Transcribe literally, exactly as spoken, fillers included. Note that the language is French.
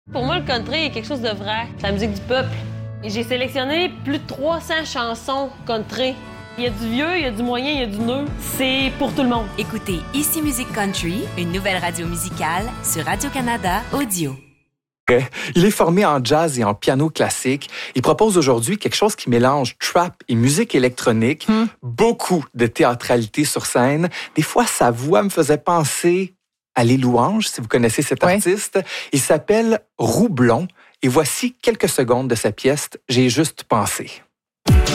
Pour moi, le country est quelque chose de vrai. C'est la musique du peuple. Et j'ai sélectionné plus de trois cents chansons country. Il y a du vieux, il y a du moyen, il y a du neuf. C'est pour tout le monde. Écoutez Ici Musique Country, une nouvelle radio musicale sur Radio-Canada Audio. Il est formé en jazz et en piano classique. Il propose aujourd'hui quelque chose qui mélange trap et musique électronique. Mm. Beaucoup de théâtralité sur scène. Des fois, sa voix me faisait penser à Les Louanges, si vous connaissez cet ouais. artiste. Il s'appelle Roublon. Et voici quelques secondes de sa pièce « J'ai juste pensé ».